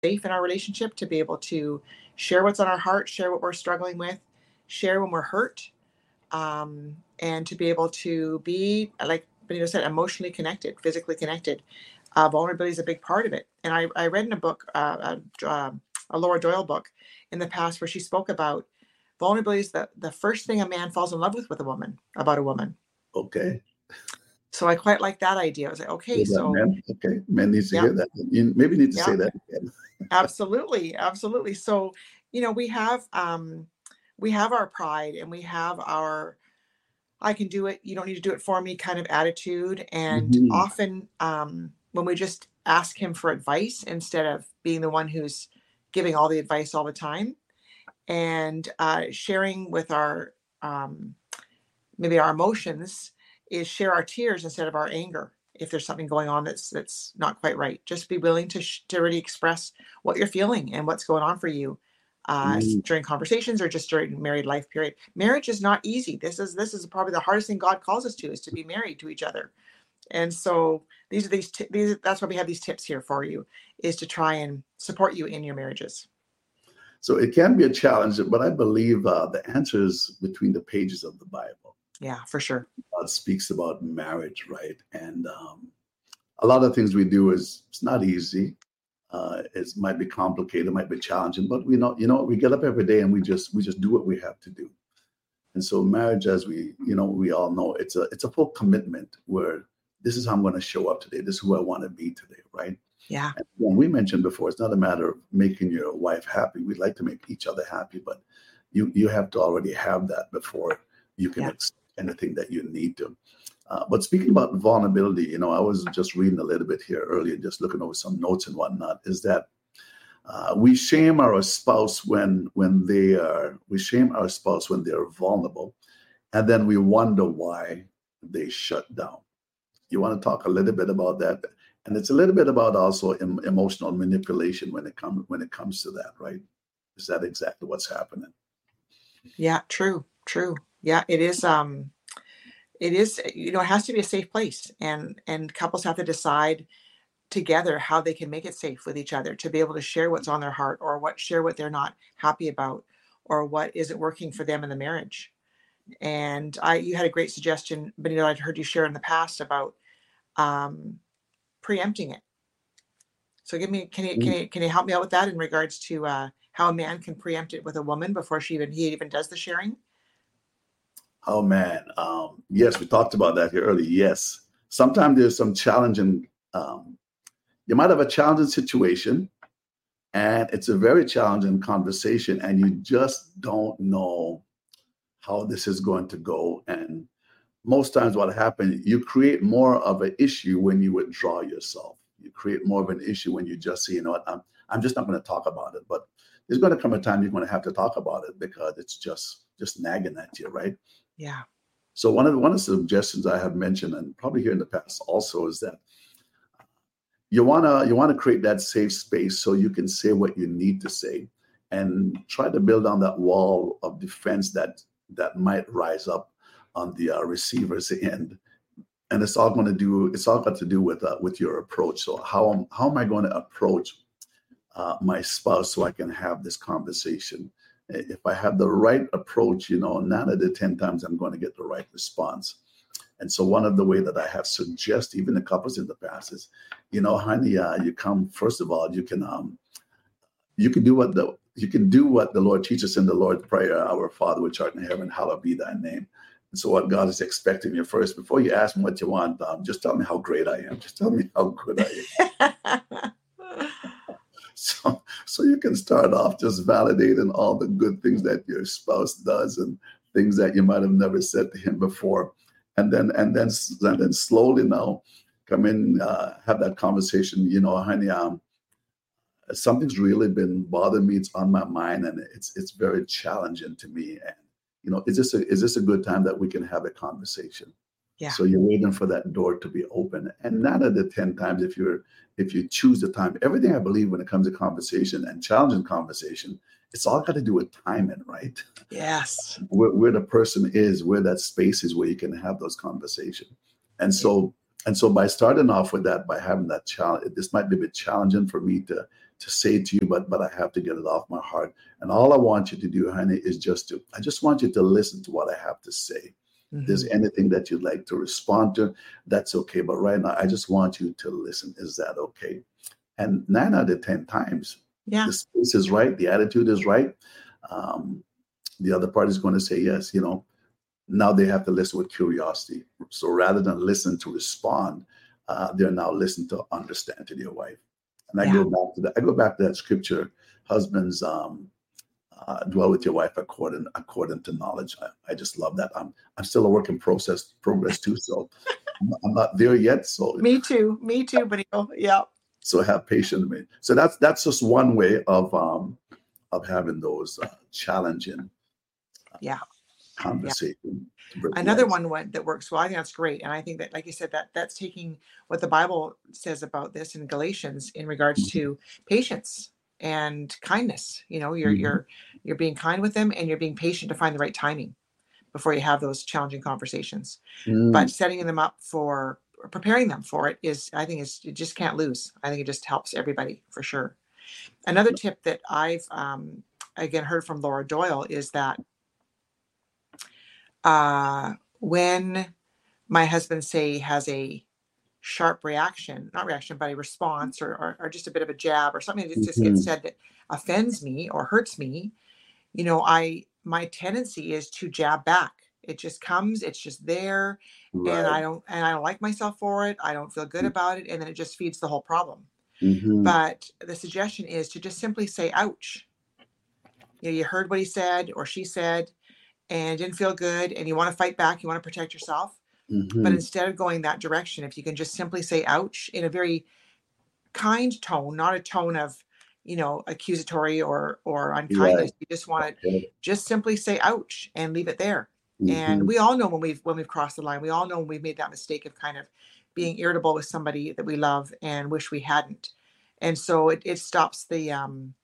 safe in our relationship to be able to share what's on our heart, share what we're struggling with, share when we're hurt, and to be able to be, like Benito said, emotionally connected, physically connected. Vulnerability is a big part of it. And I read in a book, a Laura Doyle book in the past, where she spoke about vulnerability is the first thing a man falls in love with a woman, about a woman. Okay. So I quite like that idea. I was like, okay, so men. Okay, men needs to yeah, hear that. You maybe need to yeah, say that again. absolutely, absolutely. So, we have our pride, and we have our I can do it, you don't need to do it for me kind of attitude. And Mhm. often, when we just ask him for advice instead of being the one who's giving all the advice all the time, and sharing with our maybe our emotions, is share our tears instead of our anger. If there's something going on that's not quite right, just be willing to really express what you're feeling and what's going on for you, Mm. during conversations or just during married life period. Marriage is not easy. This is probably the hardest thing God calls us to, is to be married to each other. And so that's why we have these tips here for you, is to try and support you in your marriages. So it can be a challenge, but I believe the answer is between the pages of the Bible. Yeah, for sure. God speaks about marriage, right? And a lot of things we do it's not easy. It might be complicated, might be challenging, but we get up every day and we just do what we have to do. And so marriage, as we all know, it's a full commitment where this is how I'm going to show up today. This is who I want to be today, right? Yeah. And when we mentioned before, it's not a matter of making your wife happy. We'd like to make each other happy, but you have to already have that before you can accept anything that you need to. But speaking about vulnerability, I was just reading a little bit here earlier, just looking over some notes and whatnot, is that we shame our spouse when they are vulnerable, and then we wonder why they shut down. You want to talk a little bit about that? And it's a little bit about also emotional manipulation when it comes to that, right? Is that exactly what's happening? Yeah, true. Yeah, it is. It is, it has to be a safe place, and couples have to decide together how they can make it safe with each other, to be able to share what's on their heart, or share what they're not happy about, or what isn't working for them in the marriage. And you had a great suggestion, Benito, I'd heard you share in the past about um, preempting it. So can you help me out with that in regards to how a man can preempt it with a woman before he even does the sharing? Oh man, yes, we talked about that here earlier. Yes, sometimes there's some challenging. You might have a challenging situation, and it's a very challenging conversation, and you just don't know how this is going to go. And most times, what happens, you create more of an issue when you withdraw yourself. You create more of an issue when you just say, you know what, I'm just not going to talk about it. But there's going to come a time you're going to have to talk about it because it's just nagging at you, right? Yeah. So one of the suggestions I have mentioned, and probably here in the past also, is that you wanna create that safe space so you can say what you need to say, and try to build on that wall of defense that might rise up on the receiver's end. And it's all got to do with your approach. So how am I going to approach my spouse so I can have this conversation? If I have the right approach, 9 out of 10 times I'm going to get the right response. And so one of the way that I have suggested, even the couples in the past, is, honey, you come, first of all, you can do what the Lord teaches in the Lord's Prayer, our Father which art in heaven, hallowed be thy name. And so what God is expecting you first, before you ask me what you want, just tell me how great I am. Just tell me how good I am. So you can start off just validating all the good things that your spouse does and things that you might have never said to him before. And then slowly now come in, have that conversation, honey, something's really been bothering me. It's on my mind, and it's very challenging to me. And is this a good time that we can have a conversation? Yeah. So you're waiting for that door to be open. And 9 out of 10 times, if you choose the time, everything I believe when it comes to conversation and challenging conversation, it's all got to do with timing, right? Yes. Where the person is, where that space is where you can have those conversations. And so by starting off with that, by having that challenge, this might be a bit challenging for me to to say to you, but I have to get it off my heart. And all I want you to do, honey, is I just want you to listen to what I have to say. If there's anything that you'd like to respond to, that's okay. But right now, I just want you to listen. Is that okay? And 9 out of 10 times, Yeah. the space is right, the attitude is right. The other part is going to say yes. Now they have to listen with curiosity. So rather than listen to respond, they're now listening to understand to their wife. And I go back to that. I go back to that scripture: husbands, dwell with your wife according to knowledge. I just love that. I'm still a work in progress too. So I'm not there yet. So Me too, buddy. Yeah. So have patience with me. So that's just one way of having those challenging conversation. Another one that works well. I think that's great, and I think that, like you said, that's taking what the Bible says about this in Galatians in regards to patience and kindness. You're being kind with them, and you're being patient to find the right timing before you have those challenging conversations. But setting them up for preparing them for it I think you just can't lose. I think it just helps everybody for sure. Another tip that I've again heard from Laura Doyle is that when my husband has a sharp reaction, not reaction, but a response or just a bit of a jab or something that just gets said that offends me or hurts me, my tendency is to jab back. It just comes, it's just there. Right. And I don't like myself for it. I don't feel good about it. And then it just feeds the whole problem. But the suggestion is to just simply say, ouch. You heard what he said or she said, and didn't feel good, and you want to fight back, you want to protect yourself. But instead of going that direction, if you can just simply say ouch in a very kind tone, not a tone of, accusatory or unkindness. You just want to just simply say ouch and leave it there. And we all know when we've crossed the line. We all know when we've made that mistake of kind of being irritable with somebody that we love and wish we hadn't. And so it stops the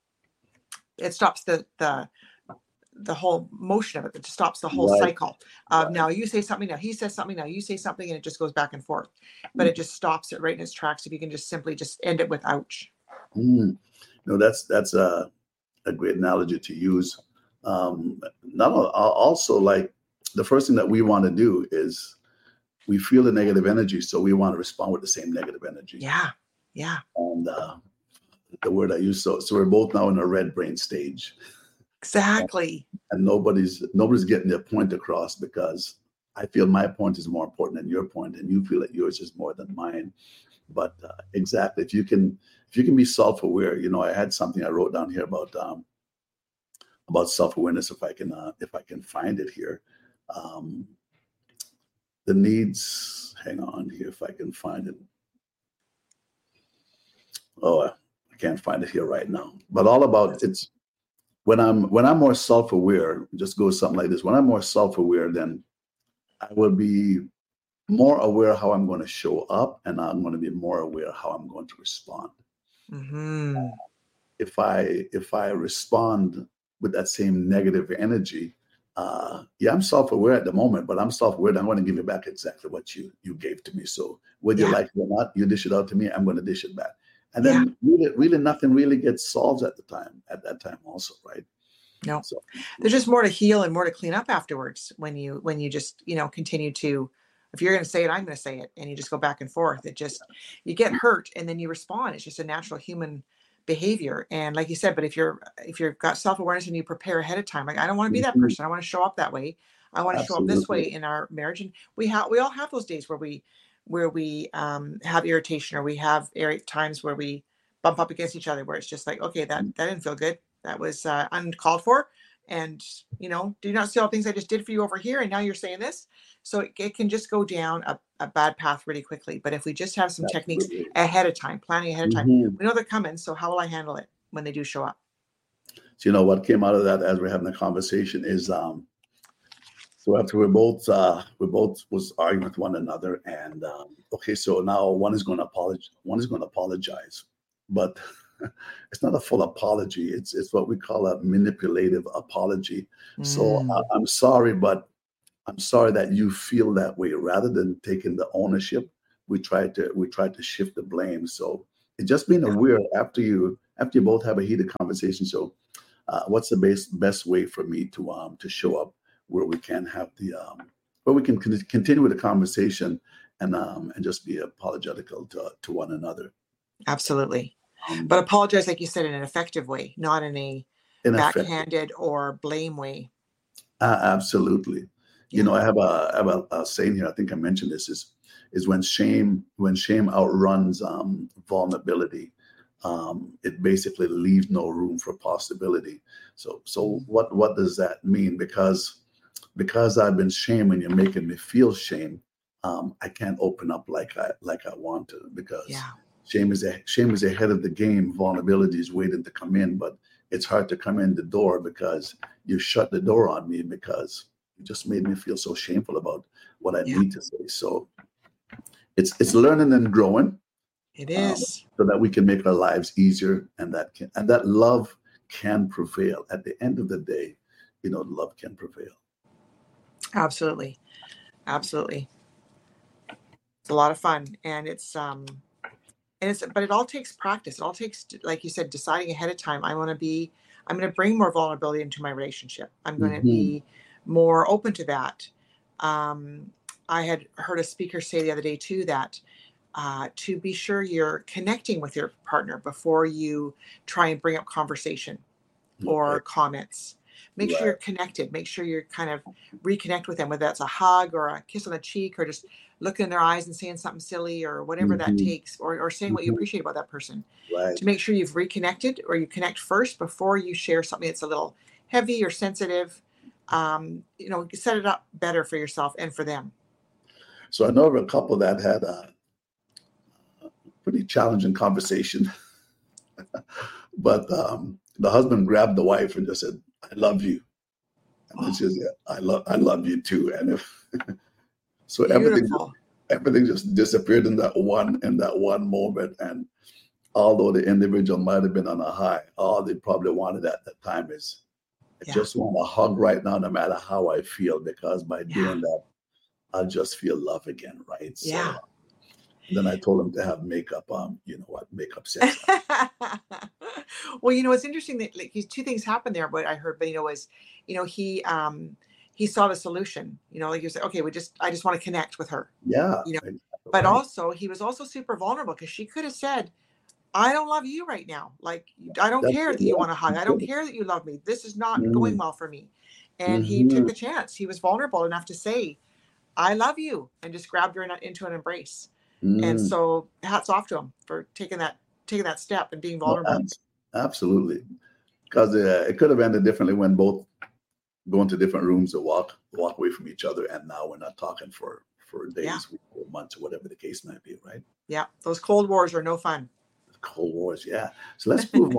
whole motion of it. It just stops the whole cycle of now you say something, now he says something, now you say something, and it just goes back and forth. But it just stops it right in its tracks if you can just simply just end it with ouch. That's a great analogy to use. Also, like, the first thing that we want to do is we feel the negative energy, so we want to respond with the same negative energy. Yeah. And the word I use, so we're both now in a red brain stage. Exactly. And nobody's getting their point across, because I feel my point is more important than your point, and you feel that yours is more than mine. But exactly, if you can be self-aware. I had something I wrote down here about self-awareness. If I can find it here, the needs. Hang on here, if I can find it. Oh, I can't find it here right now. But all about it's. When I'm more self-aware, just goes something like this. When I'm more self-aware, then I will be more aware how I'm going to show up, and I'm going to be more aware how I'm going to respond. If I respond with that same negative energy, I'm self-aware at the moment, but I'm self-aware that I'm going to give you back exactly what you gave to me. So whether you like it or not, you dish it out to me, I'm going to dish it back. And then really nothing really gets solved at that time also, right? No. So there's just more to heal and more to clean up afterwards when you just, continue to, if you're going to say it, I'm going to say it. And you just go back and forth. You get hurt and then you respond. It's just a natural human behavior. And like you said, but if you've got self-awareness and you prepare ahead of time, like, I don't want to be that person. I want to show up that way. I want to show up this way in our marriage. And we all have those days where we have irritation, or we have times where we bump up against each other, where it's just like, okay, that didn't feel good. That was uncalled for. And, do you not see all the things I just did for you over here? And now you're saying this. So it can just go down a bad path really quickly. But if we just have some techniques ahead of time, planning ahead of time, we know they're coming. So how will I handle it when they do show up? So, what came out of that as we're having a conversation is, so after we both was arguing with one another, and okay, so now one is going to apologize, but it's not a full apology. It's what we call a manipulative apology. So I'm sorry, but I'm sorry that you feel that way. Rather than taking the ownership, we try to shift the blame. So it's just being aware after you after you both have a heated conversation. So, what's the best way for me to show up where we can have the where we can continue with the conversation and just be apologetical to one another. Absolutely. Um, But apologize, like you said, in an effective way, not in a in effect, backhanded or blame way. absolutely. You Yeah. know, I have a saying here. I think I mentioned this is when shame outruns vulnerability, it basically leaves no room for possibility. So what does that mean? Because I've been shamed and you're making me feel shame, I can't open up like I want to, because Yeah. shame is ahead of the game. Vulnerability is waiting to come in, but it's hard to come in the door because you shut the door on me because you just made me feel so shameful about what I Yeah. need to say. So it's learning and growing, It is. so that we can make our lives easier, and that love can prevail. At the end of the day, love can prevail. Absolutely. Absolutely. It's a lot of fun. But it all takes practice. It all takes, like you said, deciding ahead of time. I'm going to bring more vulnerability into my relationship. I'm going to Hmm. be more open to that. Um, I had heard a speaker say the other day too that to be sure you're connecting with your partner before you try and bring up conversation Okay. or comments. Make sure Right. you're connected. Make sure you're kind of reconnect with them, whether that's a hug or a kiss on the cheek or just looking in their eyes and saying something silly or whatever that Hmm. takes, or saying what you Hmm. appreciate about that person. Right. To make sure you've reconnected or you connect first before you share something that's a little heavy or sensitive. Set it up better for yourself and for them. So I know of a couple that had a pretty challenging conversation, but the husband grabbed the wife and just said, "I love you," and then Oh, she says, "Yeah, I love you too." And if so, beautiful. everything just disappeared in that one moment. And although the individual might have been on a high, all they probably wanted at that time is, "I Yeah. just want a hug right now, no matter how I feel, because by Yeah. doing that, I'll just feel love again." Right. So Yeah. then I told him to have makeup, makeup sex. Well, it's interesting that like two things happened there. What I heard, but was, he saw the solution. Like he was like, okay, I just want to connect with her. Yeah, You know, exactly but right. also he was also super vulnerable because she could have said, I don't love you right now. Like I don't That's care it. that you Yeah, want to hug. he I don't could. care that you love me. This is not going Mhm, well for me. And he took mhm. the chance. He was vulnerable enough to say, I love you, and just grabbed her into an embrace. And Mm. so hats off to him for taking that step and being No, vulnerable. absolutely. Because it could have ended differently when both go into different rooms to walk away from each other, and now we're not talking for Yeah. days, weeks, or months, or whatever the case might be. Right? Yeah. Those Cold Wars are no fun. Cold Wars. Yeah. So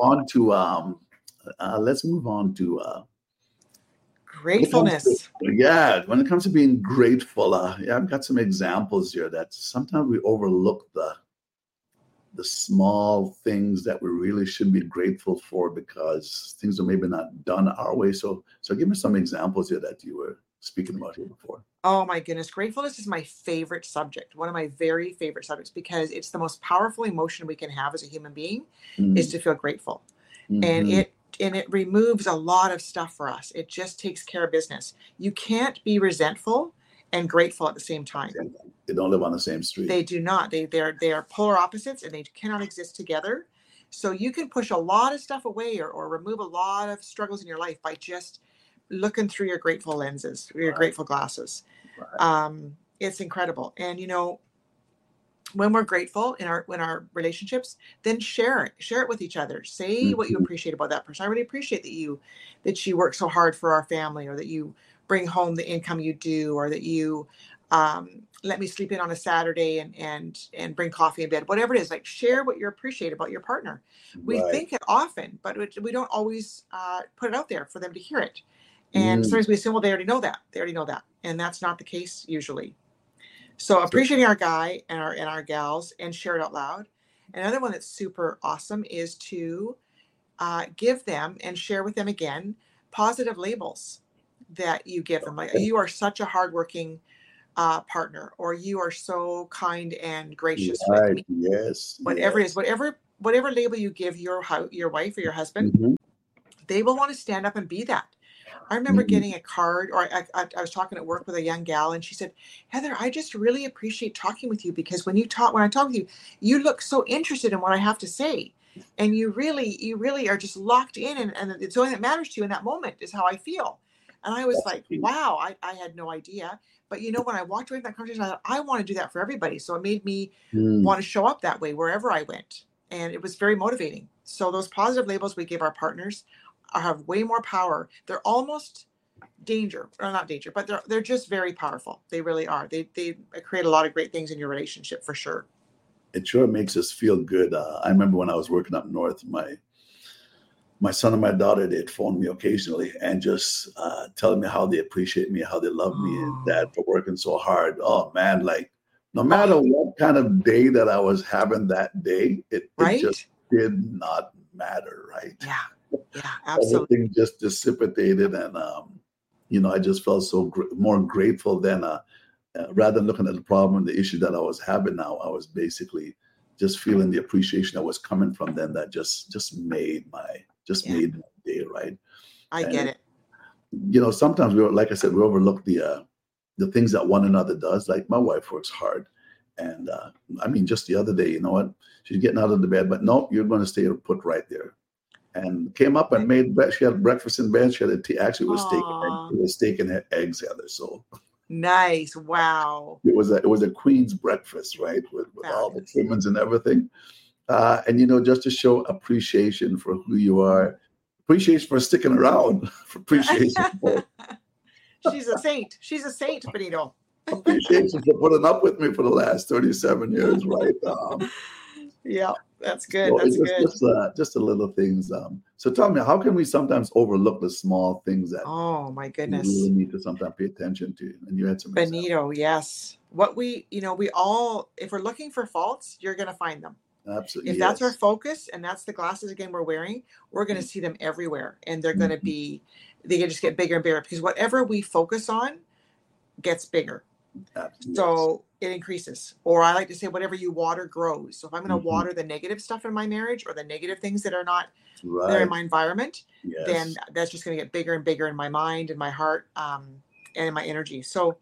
let's move on to when it comes to, Gratefulness. yeah, when it comes to being grateful. Yeah, I've got some examples here that sometimes we overlook the small things that we really should be grateful for because things are maybe not done our way. So give me some examples here that you were speaking about here before. Oh my goodness. Gratefulness is my favorite subject, one of my very favorite subjects, because it's the most powerful emotion we can have as a human being is Mm, to feel grateful. And mhm. it removes a lot of stuff for us. It just takes care of business. You can't be resentful and grateful at the same time. Same thing. They don't live on the same street. They do not. They are polar opposites and they cannot exist together. So you can push a lot of stuff away or remove a lot of struggles in your life by just looking through your grateful lenses, your Right, grateful glasses. right. It's incredible. And when we're grateful in our relationships, then share it with each other. Say what you Mhm. appreciate about that person. I really appreciate that you work so hard for our family, or that you bring home the income you do, or that you let me sleep in on a Saturday and bring coffee in bed. Whatever it is, like share what you appreciate about your partner. We Right. think it often, but we don't always put it out there for them to hear it. And Mm. sometimes we assume, well, they already know that. They already know that, and that's not the case usually. So So, appreciating our guy and our gals and share it out loud. Another one that's super awesome is to give them and share with them again positive labels that you give them. Like, you are such a hardworking partner, or you are so kind and gracious with right. me. Yes. Whatever it is, Yes. whatever whatever label you give your wife or your husband, Mhm. they will want to stand up and be that. I remember Mhm. getting a card, or I was talking at work with a young gal, and she said, "Heather, I just really appreciate talking with you because when I talk with you, you look so interested in what I have to say, and you really are just locked in, and it's the only that matters to you in that moment is how I feel." And I was That's like, key. "Wow, I had no idea." But when I walked away from that conversation, I thought, I want to do that for everybody. So it made me Mm. want to show up that way wherever I went, and it was very motivating. So those positive labels we give our partners have way more power. They're almost danger, or not danger, but they're just very powerful. They really are. They create a lot of great things in your relationship for sure. It sure makes us feel good. I remember when I was working up north, my son and my daughter, they'd phone me occasionally and just telling me how they appreciate me, how they love me, and dad Oh, for working so hard. Oh man, like no matter oh, what kind of day that I was having that day, it just right? did not matter, right? Yeah, yeah, absolutely. Everything just dissipated, and I just felt so more grateful than rather than looking at the problem and the issue that I was having. Now I was basically just feeling the appreciation that was coming from them that just Yeah, made my day, right? I get And it. sometimes like I said, we overlook the things that one another does. Like my wife works hard, and I mean, just the other day, you know what? She's getting out of the bed, but no, you're going to stay put right there. And came up and Right. made. She had breakfast in bed. She had a tea. Actually, it was steak and eggs. Oh, It was steak and eggs, Heather. So nice. Wow. it was a queen's breakfast, right, with all the Fabulous. trimmings and everything. And just to show appreciation for who you are, appreciation for sticking around, for appreciation for She's a saint. She's a saint, Benito. appreciation for putting up with me for the last 37 years, right? Yeah, that's good. So That's it's good. just the little things. So tell me, how can we sometimes overlook the small things that Oh my we really goodness. need to sometimes pay attention to? And you had some examples. Benito, yes. What we all, if we're looking for faults, you're going to find them. Absolutely, If that's our yes. focus and that's the glasses again we're wearing, we're going to see them everywhere, and they're going to Mhm. be, they can just get bigger and bigger because whatever we focus on gets bigger. Yes. So it increases. Or I like to say, whatever you water grows. So if I'm going to Mhm. water the negative stuff in my marriage or the negative things that are not there in Right. my environment, then Yes. that's just going to get bigger and bigger in my mind and my heart, and in my energy.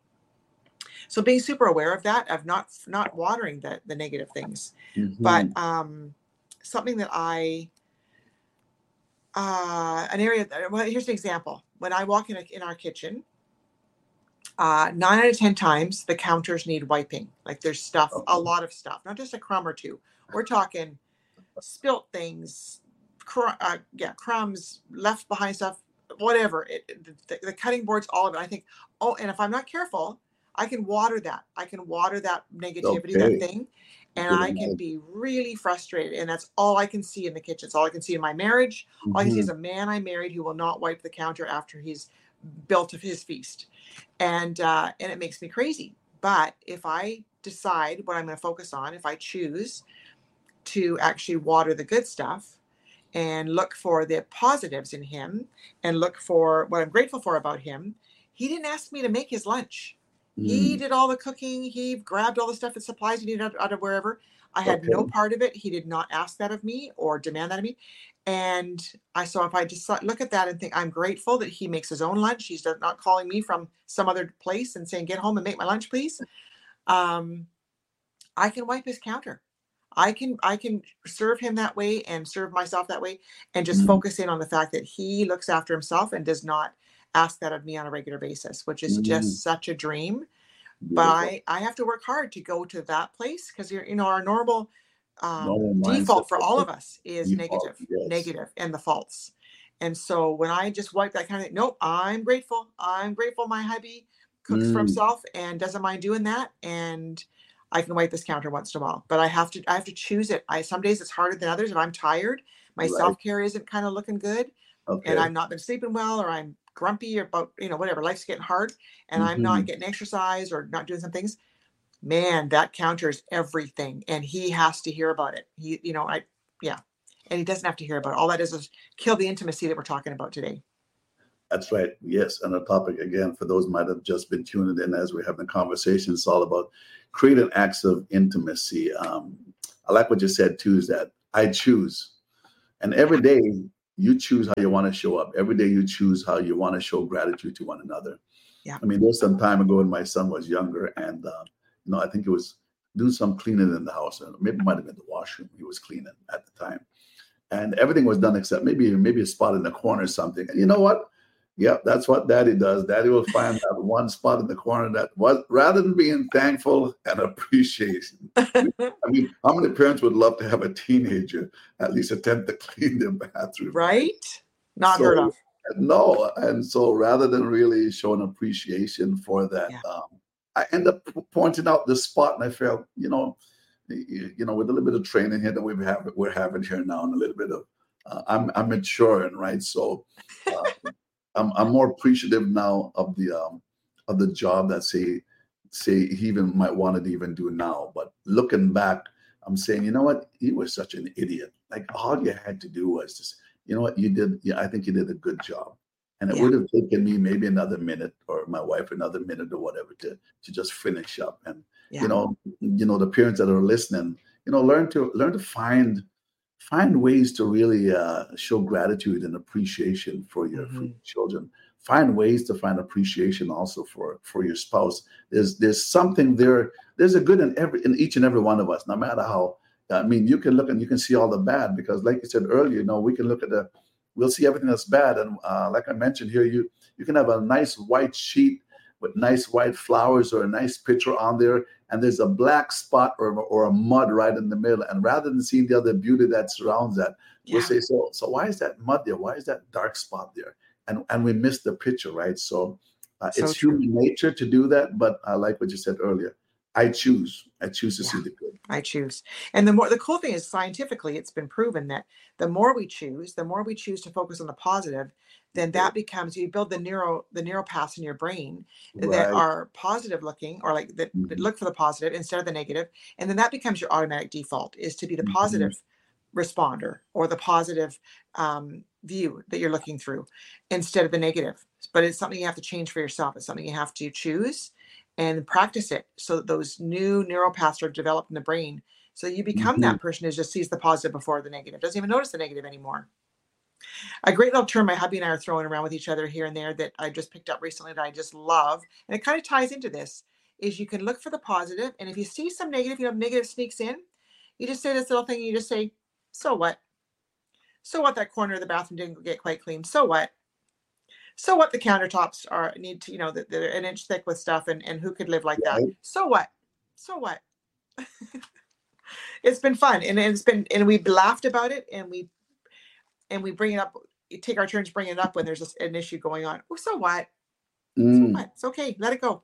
So being super aware of that, of not watering the negative things. But Mhm. something that an area that, well, here's an example. When I walk in our kitchen, 9 out of 10 times the counters need wiping. Like there's stuff, a Okay. lot of stuff, not just a crumb or two. We're talking spilt things, yeah, crumbs, left behind stuff, whatever. The cutting boards, all of it. I think, oh, and if I'm not careful, I can water that. I can water that negativity, that Okay. thing, and Good I can analogy. be really frustrated. And that's all I can see in the kitchen. It's all I can see in my marriage. All I can see is Mhm. a man I married who will not wipe the counter after he's built of his feast, and it makes me crazy. But if I decide what I'm going to focus on, if I choose to actually water the good stuff and look for the positives in him and look for what I'm grateful for about him. He didn't ask me to make his lunch. He Mm. did all the cooking. He grabbed all the stuff and supplies he needed out of wherever. I had no Okay. part of it. He did not ask that of me or demand that of me. And I saw, if I just look at that and think, I'm grateful that he makes his own lunch. He's not calling me from some other place and saying, get home and make my lunch, please. Um, I can wipe his counter. I can serve him that way and serve myself that way and just Mm. focus in on the fact that he looks after himself and does not ask that of me on a regular basis, which is Mm. just such a dream. But Beautiful. I have to work hard to go to that place because our normal Normal mindset default for all for of us is default. negative, Yes. negative, and the faults. And so when I just wipe that kind of thing, nope, I'm grateful. I'm grateful my hubby cooks for Mm. himself and doesn't mind doing that. And I can wipe this counter once in a while. But I have to choose it. Some days it's harder than others. If I'm tired, my Right. self-care isn't kind of looking good, and Okay. I've not been sleeping well, or I'm grumpy about, whatever, life's getting hard, and I'm not Mhm. getting exercise or not doing some things, man, that counters everything. And he has to hear about it. Yeah. And he doesn't have to hear about it. All that is kill the intimacy that we're talking about today. That's right. Yes. And the topic, again, for those who might have just been tuning in as we're having a conversation, it's all about creating acts of intimacy. I like what you said, too, is that I choose. And every day you choose how you want to show up. Every day you choose how you want to show gratitude to one another. Yeah. I mean, there's some time ago when my son was younger, and I think he was doing some cleaning in the house, and maybe it might have been the washroom he was cleaning at the time, and everything was done except maybe a spot in the corner or something. And you know what? Yep, that's what Daddy does. Daddy will find that one spot in the corner that was, rather than being thankful and appreciation. I mean, how many parents would love to have a teenager at least attempt to clean their bathroom? Right? Not heard of. No, and so rather than really showing appreciation for that, I end up pointing out the spot, and I felt, with a little bit of training here that we're having here now, and a little bit of I'm maturing, right? So I'm more appreciative now of the job that say he even might want to even do now. But looking back, I'm saying, you know what, he was such an idiot. Like, all you had to do was just, you know what you did. Yeah, I think you did a good job. And it would have taken me maybe another minute, or my wife another minute or whatever, to just finish up. And the parents that are listening, learn to find ways to really show gratitude and appreciation for your children. Find ways to find appreciation also for your spouse. There's something there. There's a good in each and every one of us, no matter how. I mean, you can look and you can see all the bad, because, like you said earlier, we can look at we'll see everything that's bad. And like I mentioned here, you can have a nice white sheet with nice white flowers, or a nice picture on there, and there's a black spot or a mud right in the middle. And rather than seeing the other beauty that surrounds that, we'll say, so why is that mud there? Why is that dark spot there? And we miss the picture, right? So it's human nature to do that. But I like what you said earlier. I choose to see the good. I choose. And the cool thing is, scientifically, it's been proven that the more we choose to focus on the positive, then that becomes, you build the neural paths in your brain that are positive looking, or like that look for the positive instead of the negative. And then that becomes your automatic default, is to be the positive responder, or the positive view that you're looking through, instead of the negative. But it's something you have to change for yourself. It's something you have to choose and practice it, so that those new neural paths are developed in the brain. So you become that person who just sees the positive before the negative, doesn't even notice the negative anymore. A great little term my hubby and I are throwing around with each other here and there that I just picked up recently that I just love, and it kind of ties into this, is you can look for the positive, and if you see some negative, negative sneaks in, you just say this little thing, and you just say, so what? So what that corner of the bathroom didn't get quite clean? So what? So what the countertops need to, they're an inch thick with stuff, and who could live like that? So what? So what? It's been fun, and we've laughed about it, and we bring it up, take our turns bringing it up when there's an issue going on. Oh, so what? So what? It's okay. Let it go.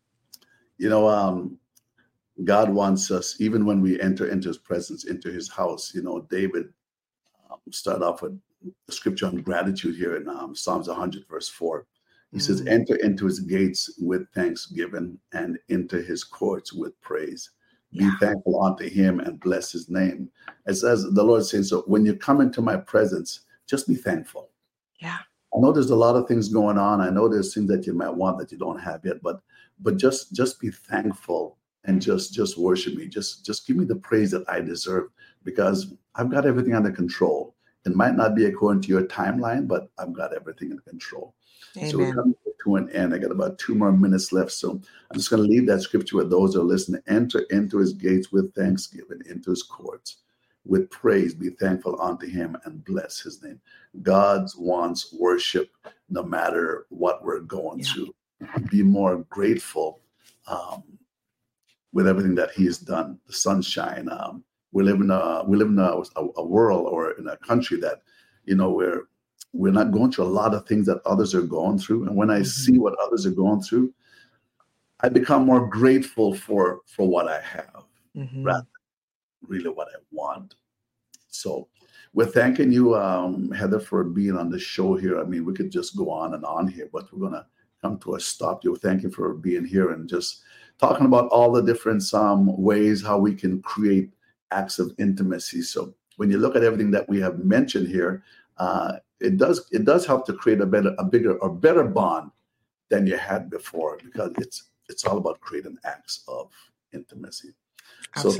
God wants us, even when we enter into his presence, into his house. David started off with the scripture on gratitude here in Psalms 100, verse 4. He says, enter into his gates with thanksgiving, and into his courts with praise. Be thankful unto him and bless his name. It says, the Lord says, so when you come into my presence, just be thankful. Yeah. I know there's a lot of things going on. I know there's things that you might want that you don't have yet, but just be thankful, and just worship me. Just give me the praise that I deserve, because I've got everything under control. It might not be according to your timeline, but I've got everything in control. Amen. So we're coming to an end. I got about 2 more minutes left. So I'm just going to leave that scripture with those who are listening. Enter into his gates with thanksgiving, into his courts with praise. Be thankful unto him and bless his name. God wants worship no matter what we're going through. Be more grateful with everything that he has done. The sunshine. We live in a world, or in a country that, we're not going through a lot of things that others are going through. And when I see what others are going through, I become more grateful for what I have, rather than really what I want. So we're thanking you, Heather, for being on the show here. I mean, we could just go on and on here, but we're going to come to a stop. Thank you for being here and just talking about all the different ways how we can create acts of intimacy. So when you look at everything that we have mentioned here, it does help to create a better bond than you had before, because it's all about creating acts of intimacy. Absolutely. So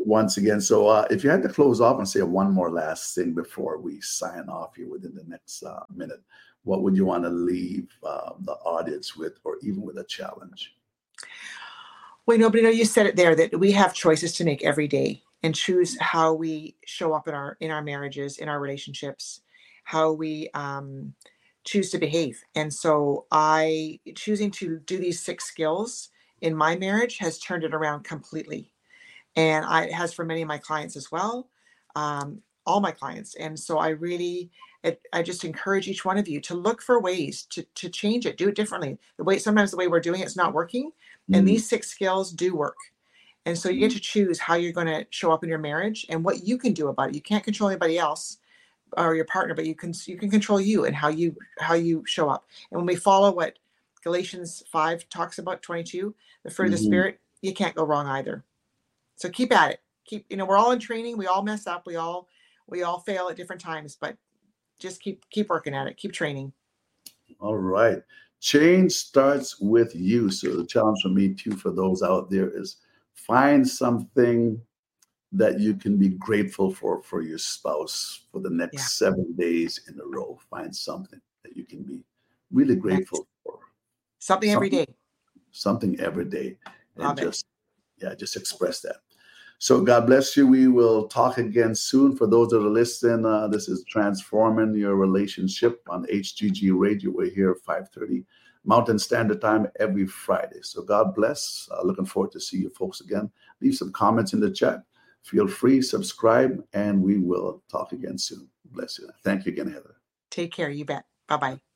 once again. So if you had to close off and say one more last thing before we sign off here within the next minute, what would you want to leave the audience with, or even with a challenge? Well, but you said it there, that we have choices to make every day and choose how we show up in our marriages, in our relationships, how we choose to behave. And so I choosing to do these 6 skills in my marriage has turned it around completely. And it has for many of my clients as well, all my clients. And so I just encourage each one of you to look for ways to change it, do it differently. Sometimes the way we're doing it is not working, and Mm, these 6 skills do work. And so you get mm, to choose how you're going to show up in your marriage and what you can do about it. You can't control anybody else or your partner, but you can control you and how you show up. And when we follow what Galatians 5 talks about, 22, the fruit of the mhm. spirit, you can't go wrong either. So keep at it. We're all in training. We all mess up. We all fail at different times, but just keep working at it. Keep training. All right. Change starts with you. So the challenge for me too, for those out there, is find something that you can be grateful for your spouse for the Yeah. next 7 days in a row. Find something that you can be really Yeah. grateful for. Something every Something, day. something every day, and Love it. just express that. So God bless you. We will talk again soon. For those that are listening, this is Transforming Your Relationship on HGG Radio. We're here at 5:30 Mountain Standard Time every Friday. So God bless. Looking forward to see you folks again. Leave some comments in the chat. Feel free, subscribe, and we will talk again soon. Bless you. Thank you again, Heather. Take care. You bet. Bye bye.